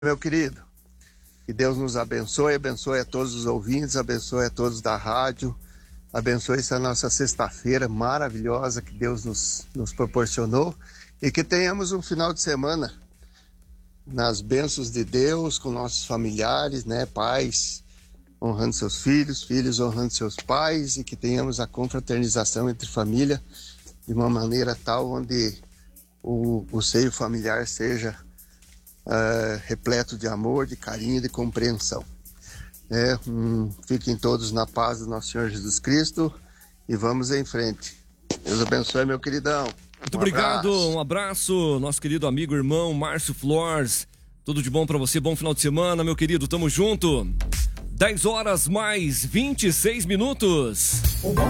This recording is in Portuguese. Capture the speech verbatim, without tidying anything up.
Meu querido, que Deus nos abençoe, abençoe a todos os ouvintes, abençoe a todos da rádio, abençoe essa nossa sexta-feira maravilhosa que Deus nos, nos proporcionou e que tenhamos um final de semana nas bênçãos de Deus, com nossos familiares, né, pais honrando seus filhos, filhos honrando seus pais, e que tenhamos a confraternização entre família de uma maneira tal onde o, o seio familiar seja Uh, repleto de amor, de carinho e de compreensão. É, um, fiquem todos na paz do nosso Senhor Jesus Cristo e vamos em frente. Deus abençoe, meu queridão. Muito um obrigado, abraço. um abraço, nosso querido amigo, irmão Márcio Flores. Tudo de bom pra você, bom final de semana, meu querido, tamo junto. dez horas mais vinte e seis minutos. O bom